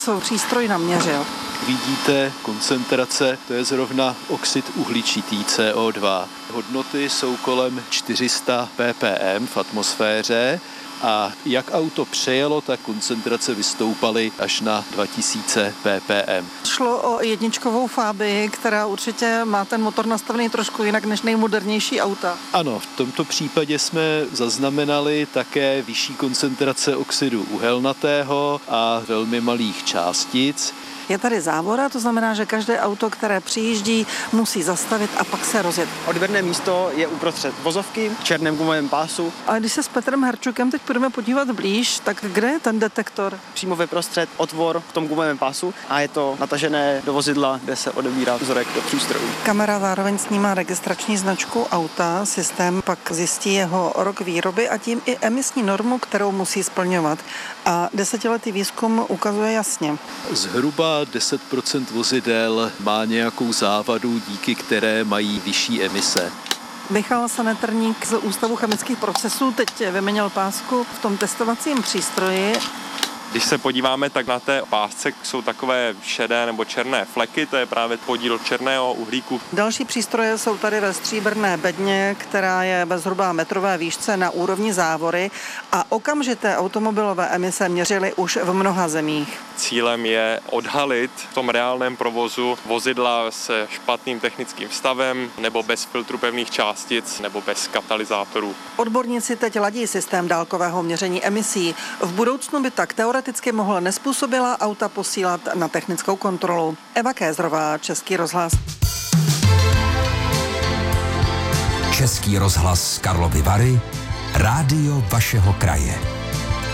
Co přístroj naměřil? Vidíte koncentrace, to je zrovna oxid uhličitý CO2. Hodnoty jsou kolem 400 ppm v atmosféře a jak auto přejelo, tak koncentrace vystoupaly až na 2000 ppm. Šlo o jedničkovou Fabii, která určitě má ten motor nastavený trošku jinak než nejmodernější auta. Ano, v tomto případě jsme zaznamenali také vyšší koncentrace oxidu uhelnatého a velmi malých částic. Je tady závora, to znamená, že každé auto, které přijíždí, musí zastavit a pak se rozjet. Odběrné místo je uprostřed vozovky v černém gumovém pásu. A když se s Petrem Herčukem teď budeme podívat blíž, tak kde je ten detektor? Přímo vyprostřed otvor v tom gumovém pásu a je to natažené do vozidla, kde se odebírá vzorek do přístrojů. Kamera zároveň snímá registrační značku auta, systém pak zjistí jeho rok výroby a tím i emisní normu, kterou musí splňovat. A desetiletý výzkum ukazuje jasně. Zhruba 10% vozidel má nějakou závadu, díky které mají vyšší emise. Michal Sanetrník z Ústavu chemických procesů teď vyměnil pásku v tom testovacím přístroji. Když se podíváme, tak na té pásce jsou takové šedé nebo černé fleky, to je právě podíl černého uhlíku. Další přístroje jsou tady ve stříbrné bedně, která je ve zhruba metrové výšce na úrovni závory a okamžité automobilové emise měřily už v mnoha zemích. Cílem je odhalit v tom reálném provozu vozidla se špatným technickým stavem nebo bez filtru pevných částic nebo bez katalyzátorů. Odborníci teď ladí systém dálkového měření emisí. V budoucnu by tak teoreticky mohl nezpůsobilá auta posílat na technickou kontrolu. Eva Kézrová, Český rozhlas. Český rozhlas Karlovy Vary, rádio vašeho kraje.